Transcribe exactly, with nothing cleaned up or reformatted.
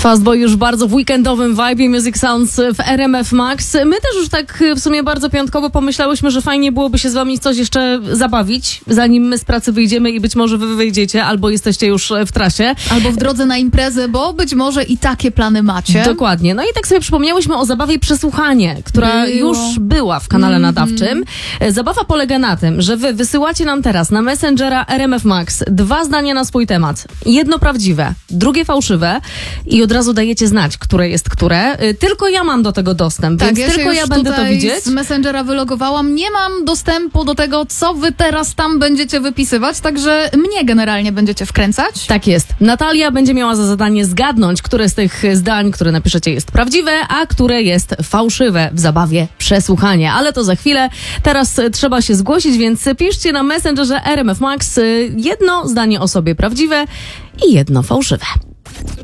Fastboy już bardzo w weekendowym vibe, Music Sounds w R M F Max. My też już tak w sumie bardzo piątkowo pomyślałyśmy, że fajnie byłoby się z wami coś jeszcze zabawić, zanim my z pracy wyjdziemy i być może wy wyjdziecie, albo jesteście już w trasie. Albo w drodze na imprezę, bo być może i takie plany macie. Dokładnie. No i tak sobie przypomniałyśmy o zabawie Przesłuchanie, która Było. już była w kanale mm-hmm. nadawczym. Zabawa polega na tym, że wy wysyłacie nam teraz na Messengera R M F Max dwa zdania na swój temat. Jedno prawdziwe, drugie fałszywe i od razu dajecie znać, które jest które. Tylko ja mam do tego dostęp, tak, więc ja tylko ja będę to widzieć. Z Messengera wylogowałam. Nie mam dostępu do tego, co wy teraz tam będziecie wypisywać, także mnie generalnie będziecie wkręcać. Tak jest. Natalia będzie miała za zadanie zgadnąć, które z tych zdań, które napiszecie, jest prawdziwe, a które jest fałszywe w zabawie Przesłuchanie. Ale to za chwilę. Teraz trzeba się zgłosić, więc piszcie na Messengerze R M F Max jedno zdanie o sobie prawdziwe i jedno fałszywe.